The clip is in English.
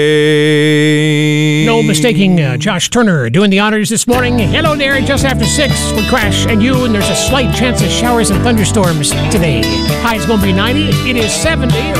No mistaking Josh Turner doing the honors this morning. Hello there, just after 6 with Crash and you, and there's a slight chance of showers and thunderstorms today. High's going to be 90. It is 70